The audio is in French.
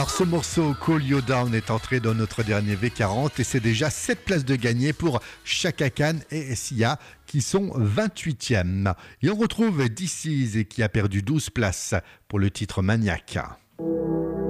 Alors ce morceau Call You Down est entré dans notre dernier V40 et c'est déjà 7 places de gagné pour Chaka Khan et Sia qui sont 28e. Et on retrouve DC's qui a perdu 12 places pour le titre Maniac.